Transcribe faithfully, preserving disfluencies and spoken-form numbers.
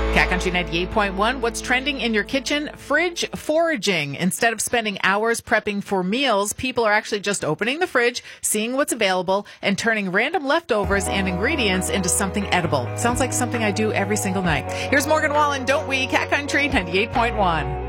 Cat Country ninety-eight point one, what's trending in your kitchen? Fridge foraging. Instead of spending hours prepping for meals, people are actually just opening the fridge, seeing what's available, and turning random leftovers and ingredients into something edible. Sounds like something I do every single night. Here's Morgan Wallen, Don't We? Cat Country ninety-eight point one.